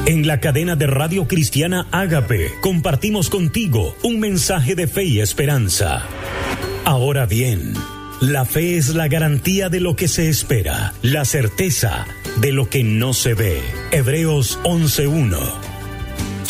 En la cadena de Radio Cristiana Ágape compartimos contigo un mensaje de fe y esperanza. Ahora bien, la fe es la garantía de lo que se espera, la certeza de lo que no se ve. Hebreos 11:1.